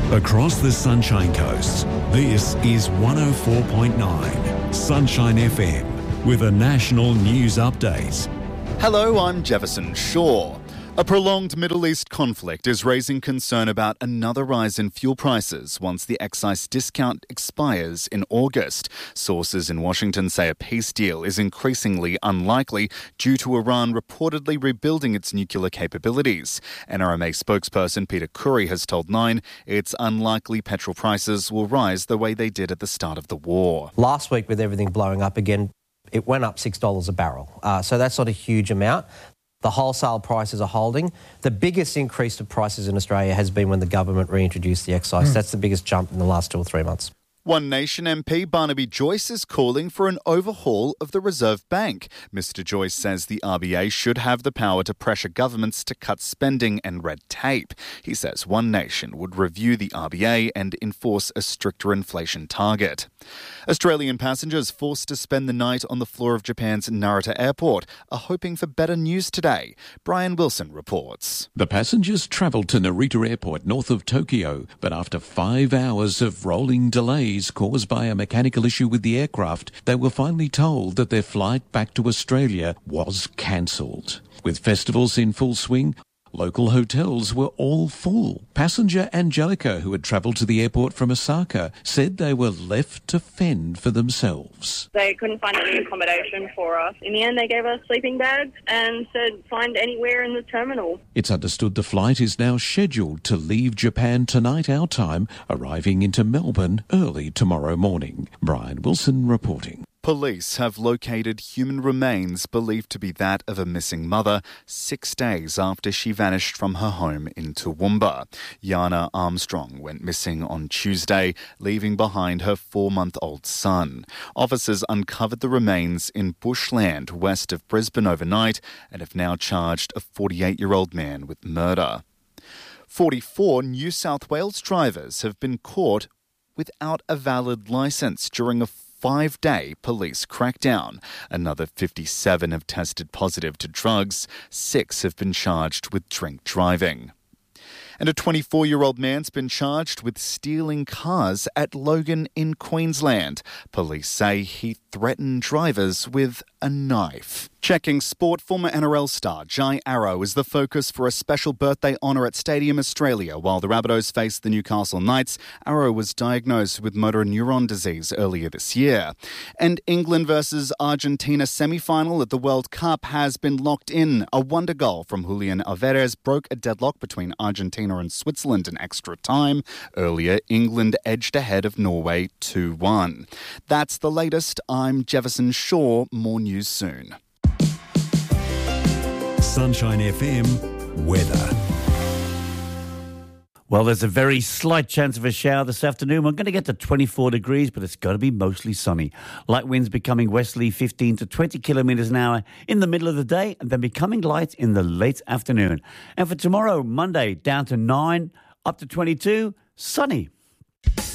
Across the Sunshine Coast, this is 104.9 Sunshine FM with a national news update. Hello, I'm Jefferson Shaw. A prolonged Middle East conflict is raising concern about another rise in fuel prices once the excise discount expires in August. Sources in Washington say a peace deal is increasingly unlikely due to Iran reportedly rebuilding its nuclear capabilities. NRMA spokesperson Peter Curry has told Nine it's unlikely petrol prices will rise the way they did at the start of the war. Last week, with everything blowing up again, it went up $6 a barrel. So that's not a huge amount. The wholesale prices are holding. The biggest increase of prices in Australia has been when the government reintroduced the excise. That's the biggest jump in the last 2 or 3 months. One Nation MP Barnaby Joyce is calling for an overhaul of the Reserve Bank. Mr Joyce says the RBA should have the power to pressure governments to cut spending and red tape. He says One Nation would review the RBA and enforce a stricter inflation target. Australian passengers forced to spend the night on the floor of Japan's Narita Airport are hoping for better news today. Brian Wilson reports. The passengers travelled to Narita Airport north of Tokyo, but after 5 hours of rolling delays caused by a mechanical issue with the aircraft, they were finally told that their flight back to Australia was cancelled. With festivals in full swing, local hotels were all full. Passenger Angelica, who had travelled to the airport from Osaka, said they were left to fend for themselves. They couldn't find any accommodation for us. In the end, they gave us sleeping bags and said find anywhere in the terminal. It's understood the flight is now scheduled to leave Japan tonight our time, arriving into Melbourne early tomorrow morning. Brian Wilson reporting. Police have located human remains believed to be that of a missing mother 6 days after she vanished from her home in Toowoomba. Yana Armstrong went missing on Tuesday, leaving behind her 4-month-old son. Officers uncovered the remains in bushland west of Brisbane overnight and have now charged a 48-year-old man with murder. 44 New South Wales drivers have been caught without a valid licence during a 5-day police crackdown. Another 57 have tested positive to drugs. 6 have been charged with drink driving. And a 24-year-old man's been charged with stealing cars at Logan in Queensland. Police say he threatened drivers with a knife. Checking sport, former NRL star Jai Arrow is the focus for a special birthday honour at Stadium Australia. While the Rabbitohs face the Newcastle Knights, Arrow was diagnosed with motor neuron disease earlier this year. And England versus Argentina semi-final at the World Cup has been locked in. A wonder goal from Julian Alvarez broke a deadlock between Argentina and Switzerland in extra time. Earlier, England edged ahead of Norway 2-1. That's the latest. I'm Jefferson Shaw. More news soon. Sunshine FM weather. Well, there's a very slight chance of a shower this afternoon. We're going to get to 24 degrees, but it's going to be mostly sunny. Light winds becoming westerly 15 to 20 kilometres an hour in the middle of the day and then becoming light in the late afternoon. And for tomorrow, Monday, down to 9, up to 22, sunny.